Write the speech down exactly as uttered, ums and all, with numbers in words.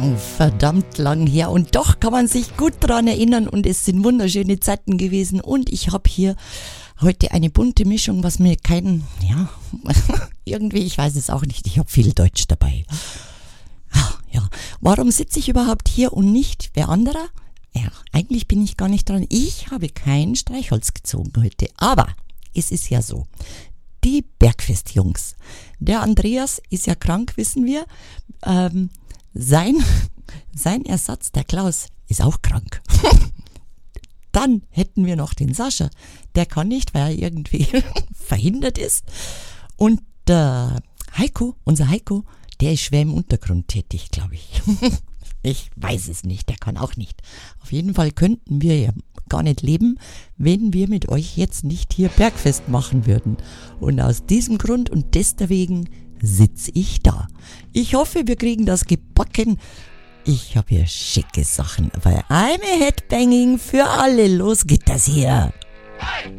lang, verdammt lang her. Und doch kann man sich gut dran erinnern und es sind wunderschöne Zeiten gewesen. Und ich habe hier heute eine bunte Mischung, was mir keinen, ja, irgendwie, ich weiß es auch nicht, ich habe viel Deutsch dabei. Ja, warum sitze ich überhaupt hier und nicht wer anderer? Ja, eigentlich bin ich gar nicht dran. Ich habe kein Streichholz gezogen heute, aber es ist ja so. Die Bergfest-Jungs. Der Andreas ist ja krank, wissen wir. Ähm, sein, sein Ersatz, der Klaus, ist auch krank. Dann hätten wir noch den Sascha. Der kann nicht, weil er irgendwie verhindert ist. Und der Heiko, unser Heiko, der ist schwer im Untergrund tätig, glaube ich. Ich weiß es nicht, der kann auch nicht. Auf jeden Fall könnten wir ja gar nicht leben, wenn wir mit euch jetzt nicht hier Bergfest machen würden. Und aus diesem Grund und deswegen sitze ich da. Ich hoffe, wir kriegen das gebacken. Ich habe hier schicke Sachen, aber I'm a Headbanging für alle. Los geht das hier.